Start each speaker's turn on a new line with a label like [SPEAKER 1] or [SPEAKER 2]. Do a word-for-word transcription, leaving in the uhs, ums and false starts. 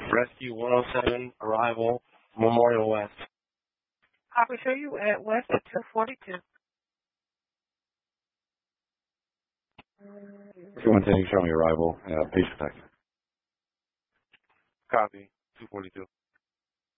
[SPEAKER 1] Rescue one oh seven, arrival, Memorial West.
[SPEAKER 2] Copy, show you at West at two forty-two.
[SPEAKER 3] two one ten, you show me arrival, uh, patient tech.
[SPEAKER 1] Copy, two forty-two.